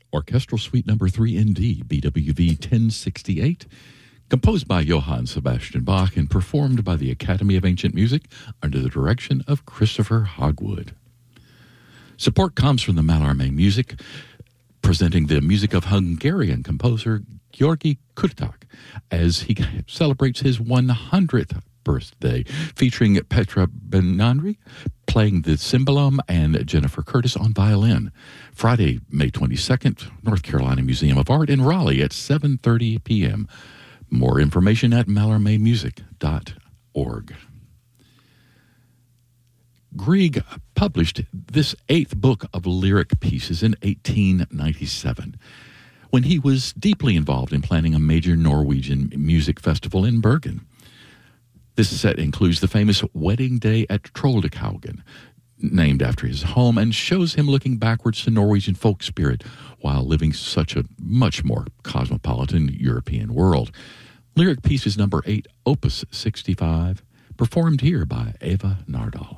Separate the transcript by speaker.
Speaker 1: Orchestral Suite Number 3 in D, BWV 1068, composed by Johann Sebastian Bach and performed by the Academy of Ancient Music under the direction of Christopher Hogwood. Support comes from the Mallarmé Music, presenting the music of Hungarian composer György Kurták as he celebrates his 100th birthday, featuring Petra Benandri playing the cymbalum and Jennifer Curtis on violin. Friday, May 22nd, North Carolina Museum of Art in Raleigh at 7:30 p.m. More information at mallarmemusic.org. Grieg published this 8th book of lyric pieces in 1897, when he was deeply involved in planning a major Norwegian music festival in Bergen. This set includes the famous Wedding Day at Troldekaugen, named after his home, and shows him looking backwards to Norwegian folk spirit while living such a much more cosmopolitan European world. Lyric pieces number 8, Opus 65, performed here by Eva Nardal.